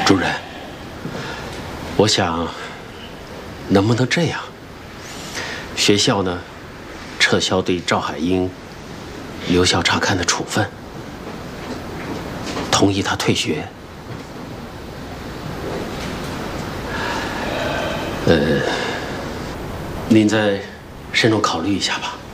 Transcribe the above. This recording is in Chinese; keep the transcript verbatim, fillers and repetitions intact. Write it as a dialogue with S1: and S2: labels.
S1: 主任，我想，能不能这样？学校呢，撤销对赵海英留校察看的处分，同意他退学。呃，您再慎重考虑一下吧。